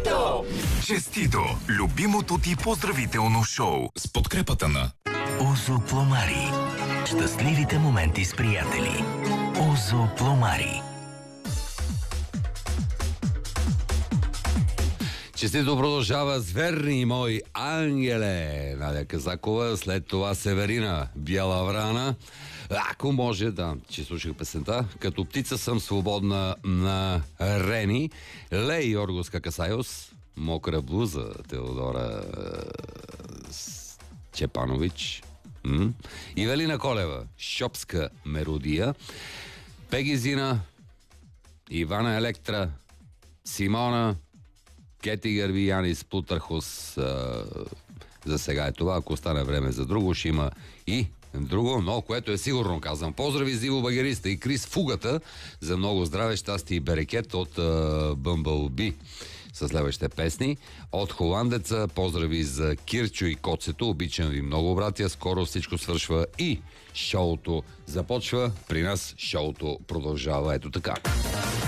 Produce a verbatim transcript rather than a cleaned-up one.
Честито! Честито! Любимото ти поздравително шоу с подкрепата на Озо Пломари. Щастливите моменти с приятели. Озо Пломари. Честито продължава с верни мои ангеле. Надя Казакова, след това Северина Бялаврана. Ако може, да, че слушах песента. Като птица съм свободна на Рени. Лей Йоргос Какасайос. Мокра блуза Теодора Чепанович. М? Ивелина Колева. Шопска мелодия. Пеги Зина. Ивана Електра. Симона. Кети Гърби, Янис Плутархус. А, за сега е това. Ако остане време за друго, ще има и друго, но което е сигурно, казвам. Поздрави за Иво Багериста и Крис Фугата за много здраве, щастие и берекет от Бъмбълби с следващите песни. От холандеца поздрави за Кирчо и Коцето. Обичам ви много, братя. Скоро всичко свършва и шоуто започва. При нас шоуто продължава. Ето така.